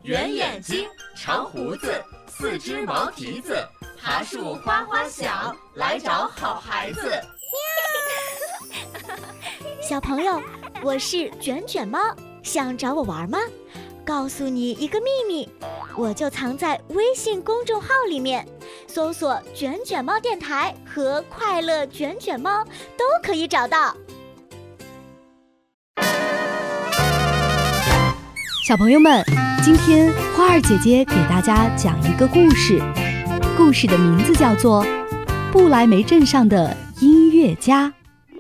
圆眼睛，长胡子，四只毛蹄子，爬树花花响，来找好孩子。 小朋友，我是卷卷猫，想找我玩吗？告诉你一个秘密，我就藏在微信公众号里面，搜索卷卷猫电台和快乐卷卷猫都可以找到。 小朋友们，今天花儿姐姐给大家讲一个故事，故事的名字叫做《不来梅镇上的音乐家》。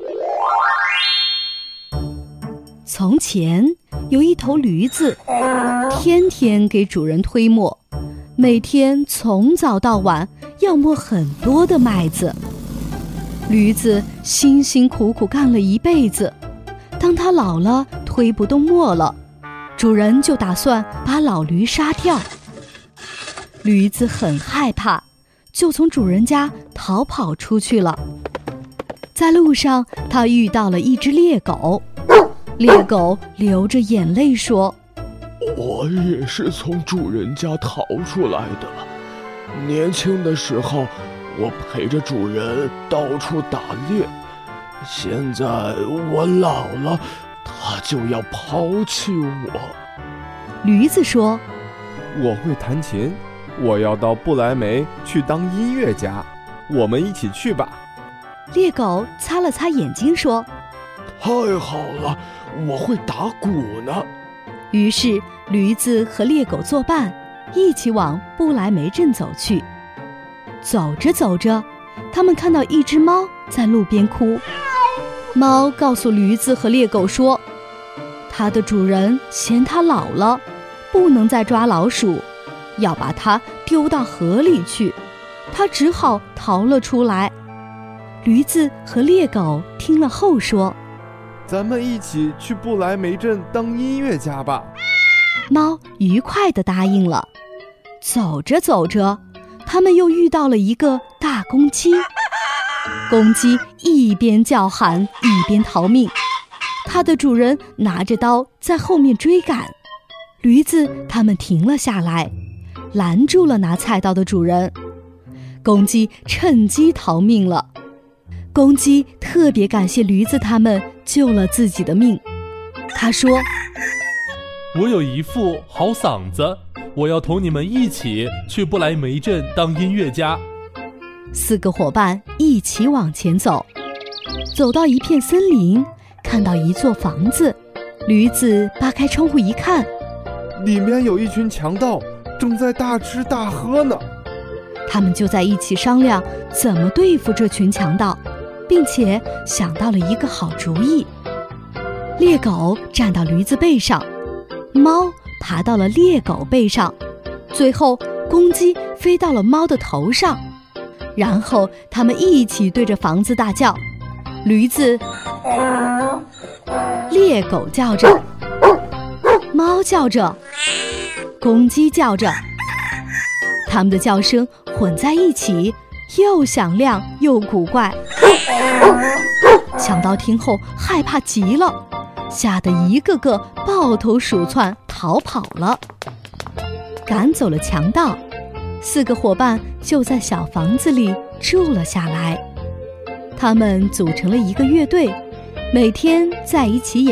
从前有一头驴子，天天给主人推磨，每天从早到晚要磨很多的麦子。驴子辛辛苦苦干了一辈子，当它老了推不动磨了，主人就打算把老驴杀掉。驴子很害怕，就从主人家逃跑出去了。在路上，他遇到了一只猎狗。猎狗流着眼泪说： 我也是从主人家逃出来的。年轻的时候，我陪着主人到处打猎，现在我老了，他就要抛弃我。 驴子说： 我会弹琴，我要到不来梅去当音乐家，我们一起去吧。 猎狗擦了擦眼睛说： 太好了，我会打鼓呢。 于是驴子和猎狗作伴，一起往不来梅镇走去。走着走着，他们看到一只猫在路边哭。猫告诉驴子和猎狗说，它的主人嫌它老了，不能再抓老鼠，要把它丢到河里去。它只好逃了出来。驴子和猎狗听了后说： 咱们一起去不来梅镇当音乐家吧。 猫愉快地答应了。走着走着，他们又遇到了一个大公鸡。公鸡一边叫喊一边逃命，它的主人拿着刀在后面追赶。驴子他们停了下来，拦住了拿菜刀的主人。公鸡趁机逃命了。公鸡特别感谢驴子他们救了自己的命。他说： 我有一副好嗓子，我要同你们一起去不来梅镇当音乐家。 4个伙伴一起往前走，走到一片森林，看到一座房子。驴子扒开窗户一看， 里面有一群强盗，正在大吃大喝呢。 他们就在一起商量怎么对付这群强盗，并且想到了一个好主意。猎狗站到驴子背上，猫爬到了猎狗背上，最后公鸡飞到了猫的头上。然后他们一起对着房子大叫，驴子、猎狗叫着，猫叫着，公鸡叫着，他们的叫声混在一起，又响亮又古怪。强盗听后害怕极了，吓得一个个抱头鼠窜逃跑了。赶走了强盗，4个伙伴就在小房子里住了下来。他们组成了一个乐队，每天在一起演